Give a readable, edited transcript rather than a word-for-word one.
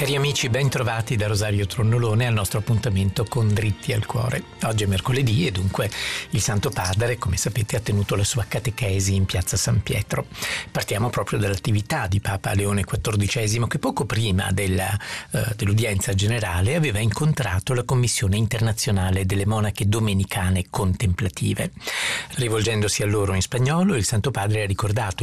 Cari amici, ben trovati da Rosario Tronnolone al nostro appuntamento con Dritti al Cuore. Oggi è mercoledì e dunque il Santo Padre, come sapete, ha tenuto la sua catechesi in piazza San Pietro. Partiamo proprio dall'attività di Papa Leone XIV, che poco prima dell'udienza generale aveva incontrato la Commissione internazionale delle monache domenicane contemplative. Rivolgendosi a loro in spagnolo, il Santo Padre ha ricordato